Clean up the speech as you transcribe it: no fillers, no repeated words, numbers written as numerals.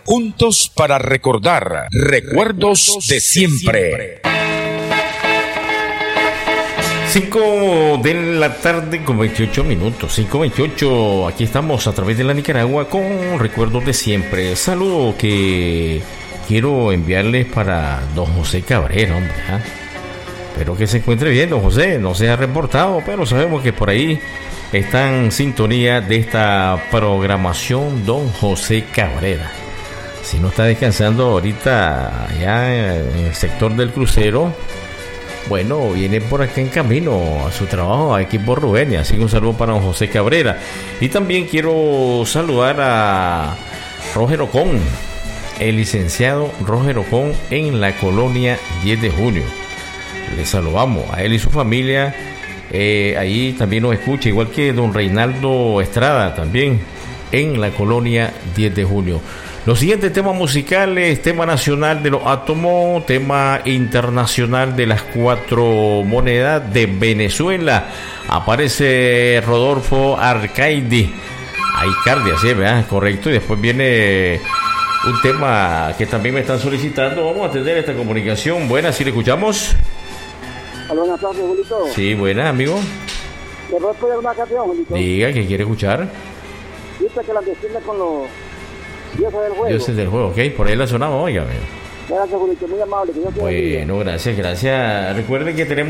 juntos para recordar recuerdos de siempre. 5 de la tarde con 28 minutos, 5:28, aquí estamos a través de la Nicaragua con recuerdos de siempre. Saludo que quiero enviarles para don José Cabrera, hombre, ¿eh? Espero que se encuentre bien, don José, no se ha reportado, pero sabemos que por ahí está en sintonía de esta programación don José Cabrera. Si no está descansando ahorita allá en el sector del crucero, bueno, viene por acá en camino a su trabajo, aquí por Rubén. Así que un saludo para don José Cabrera. Y también quiero saludar a Roger Ocón, el licenciado Roger Ocón en la colonia 10 de junio. Le saludamos a él y su familia. Ahí también nos escucha, igual que don Reinaldo Estrada, también en la colonia 10 de junio. Los siguientes temas musicales: tema nacional de los átomos, tema internacional de las 4 monedas de Venezuela. Aparece Rodolfo Arcaidi, así es, ¿verdad? Correcto. Y después viene un tema que también me están solicitando. Vamos a atender esta comunicación. Buenas, ¿sí le escuchamos? Buenas tardes, Julito. Sí, buenas, amigo. ¿Te puedo pedir una canción, Julito? Diga, ¿qué quiere escuchar? Dice que la decirle con los dioses del juego. Dioses del juego, ok. Por ahí la sonamos, oiga. Gracias, Julito, muy amable. Que Dios te bendiga. Bueno, gracias. Recuerden que tenemos